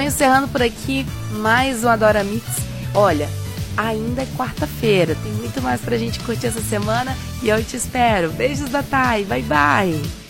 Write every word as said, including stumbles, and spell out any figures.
Vou encerrando por aqui mais um Adora Mix. Olha, ainda é quarta-feira, tem muito mais pra gente curtir essa semana e eu te espero. Beijos da Thay, bye bye!